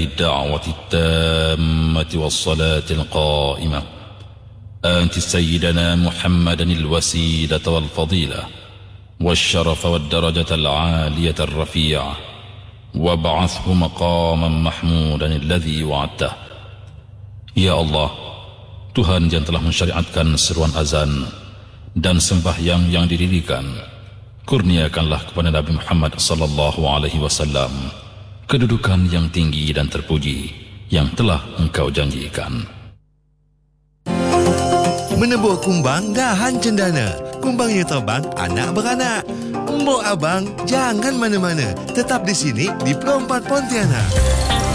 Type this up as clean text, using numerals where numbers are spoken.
الدعوة التامة والصلاة القائمة آت سيدنا محمدا الوسيلة والفضيلة والشرف والدرجة العالية الرفيعة وابعثه مقاما محمودا الذي وعدته. Ya Allah, Tuhan yang telah mensyariatkan seruan azan dan sembahyang yang didirikan, kurniakanlah kepada Nabi Muhammad sallallahu alaihi wasallam kedudukan yang tinggi dan terpuji yang telah Engkau janjikan. Menebuk kumbang dahan cendana, kumbangnya terbang anak beranak. Mbok abang jangan mana-mana, tetap di sini di Pro 4 Pontianak.